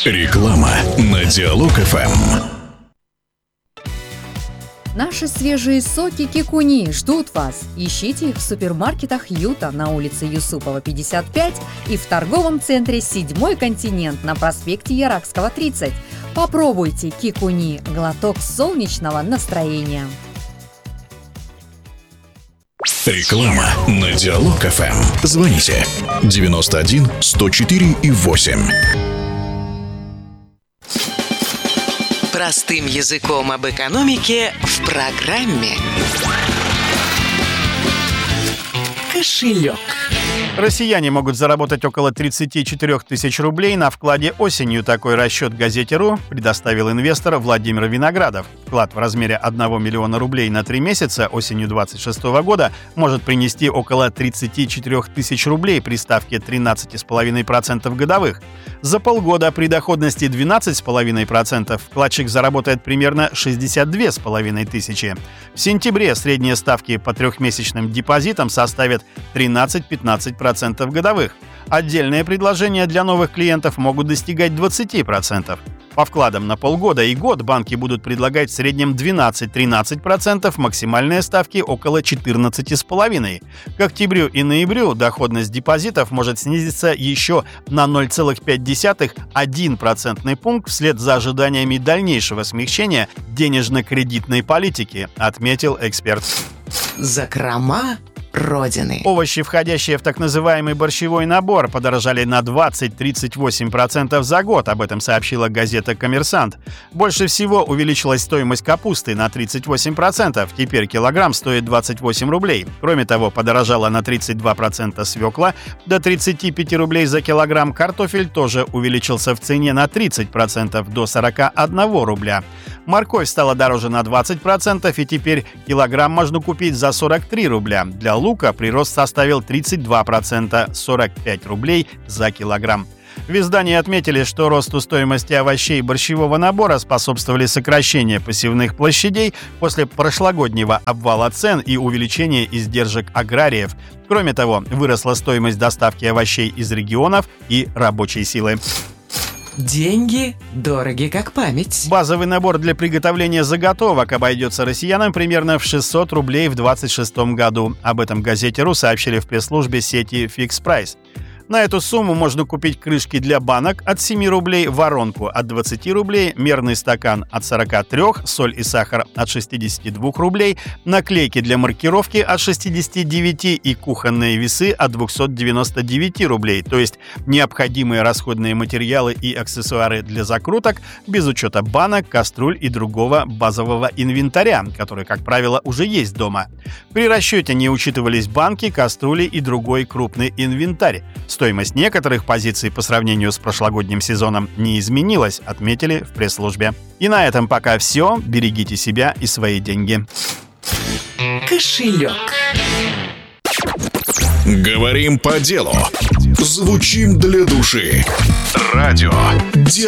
Реклама на Диалог ФМ. Наши свежие соки Кикуни ждут вас. Ищите их в супермаркетах Юта на улице Юсупова, 55 и в торговом центре «Седьмой континент» на проспекте Яракского, 30. Попробуйте Кикуни – глоток солнечного настроения. Реклама на Диалог ФМ. Звоните 91 104 и 8. Простым языком об экономике в программе «Кошелек». Россияне могут заработать около 34 тысяч рублей на вкладе осенью. Такой расчет газете «Ру» предоставил инвестор Владимир Виноградов. Вклад в размере 1 миллиона рублей на 3 месяца осенью 2026 года может принести около 34 тысяч рублей при ставке 13,5% годовых. За полгода при доходности 12,5% вкладчик заработает примерно 62,5 тысячи. В сентябре средние ставки по трехмесячным депозитам составят 13-15% годовых. Отдельные предложения для новых клиентов могут достигать 20%. По вкладам на полгода и год банки будут предлагать в среднем 12-13%, максимальные ставки около 14,5%. К октябрю и ноябрю доходность депозитов может снизиться еще на 0,5-1% пункт вслед за ожиданиями дальнейшего смягчения денежно-кредитной политики, отметил эксперт. Закрома Родины. Овощи, входящие в так называемый борщевой набор, подорожали на 20-38% за год. Об этом сообщила газета «Коммерсант». Больше всего увеличилась стоимость капусты на 38%. Теперь килограмм стоит 28 рублей. Кроме того, подорожала на 32% свекла, до 35 рублей за килограмм. Картофель тоже увеличился в цене на 30%, до 41 рубля. Морковь стала дороже на 20%, и теперь килограмм можно купить за 43 рубля. Для лука прирост составил 32%, 45 рублей за килограмм. В издании отметили, что росту стоимости овощей борщевого набора способствовали сокращение посевных площадей после прошлогоднего обвала цен и увеличения издержек аграриев. Кроме того, выросла стоимость доставки овощей из регионов и рабочей силы. Деньги дороги как память. Базовый набор для приготовления заготовок обойдется россиянам примерно в 600 рублей в 2026 году. Об этом газете «Ру» сообщили в пресс-службе сети Fix Price. На эту сумму можно купить крышки для банок от 7 рублей, воронку от 20 рублей, мерный стакан от 43, соль и сахар от 62 рублей, наклейки для маркировки от 69 и кухонные весы от 299 рублей, то есть необходимые расходные материалы и аксессуары для закруток, без учета банок, кастрюль и другого базового инвентаря, который, как правило, уже есть дома. При расчете не учитывались банки, кастрюли и другой крупный инвентарь. Стоимость некоторых позиций по сравнению с прошлогодним сезоном не изменилась, отметили в пресс-службе. И на этом пока все. Берегите себя и свои деньги. Кошелек. Говорим по делу. Звучим для души. Радио